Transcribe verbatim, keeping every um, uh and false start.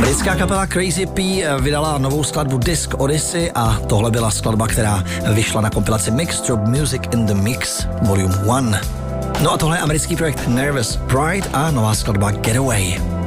Britská kapela Crazy P vydala novou skladbu Disc Odyssey a tohle byla skladba, která vyšla na kompilaci Mixed Music in the Mix Volume jedna. No a tohle je americký projekt Nervous Pride a nová skladba Getaway.